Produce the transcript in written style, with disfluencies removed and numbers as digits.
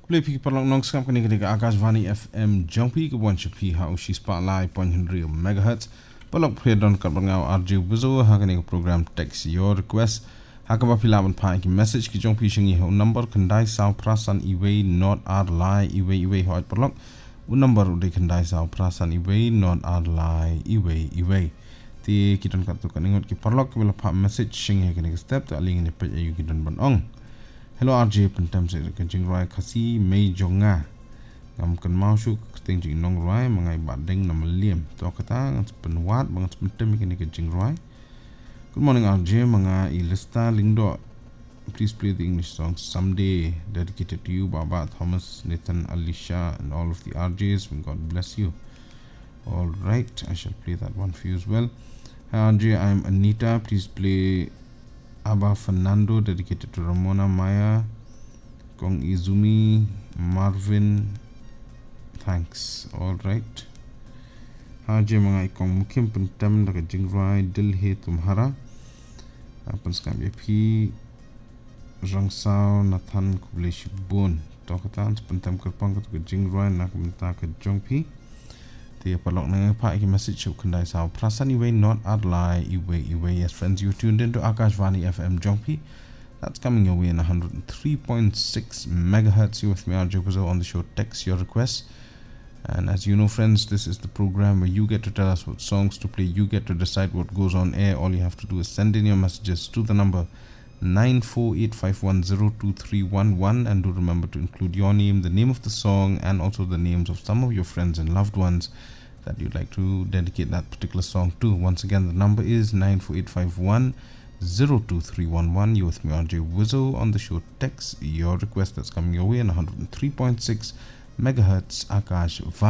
Play P Palong Nong Scam Kaniga Akashvani FM Jumpy Gwancha P How She Spotlight 0.1 megahertz. Palok Play Don Kabangao RJ Buzo Hakanig program text your request. Hakaba Pilaban Pike message Ki Jumpy Shingi Ho number Kandai Sao Prasan Iway not our lie Iway Hot Palok. Un number de Kandai Sao Prasan Iway not our lie Iway. Ti Kiton Katu Kaningot Ki Palok will pop message Shingi Hakanig step to a link in the page you Kiton Banong. Hello RJ pentam se kencing roi kasi mei jonga ngam kan mau su kencing nong roi mangai badeng nama liam to kata ngan penwat bang pentem kini kencing roi. Good morning RJ manga ilista lingdo. Please play the English song Someday dedicated to you Baba Thomas Nathan Alicia and all of the RJs. May God bless you. All right, I shall play that one for you as well. Hi RJ, I am Anita. Please play Abba Fernando dedicated to Ramona Maya, Kong Izumi, Marvin. Thanks. All right. Haji mga ikong mukim pentam daga jingrai dilhe tumhara. Apan skam yapi rangsao Nathan kubleshi bon. Tokatan pentam kerpang ke jingrai nak minta ke jongpi. Dia palok na pa iki message of kandai sao prasan iway not adlai iway. Yes friends, you tuned into Akashvani FM Jongpi. That's coming your way in 103.6 megahertz. You with me RJ Buzo on the show text your requests. And as you know friends, this is the program where you get to tell us what songs to play. You get to decide what goes on air. All you have to do is send in your messages to the number 94851023111, and do remember to include your name, the name of the song, and also the names of some of your friends and loved ones that you'd like to dedicate that particular song to. Once again, the number is 94851023111. You with me RJ Wizzo on the show text your request. That's coming your way in 103.6 megahertz Akash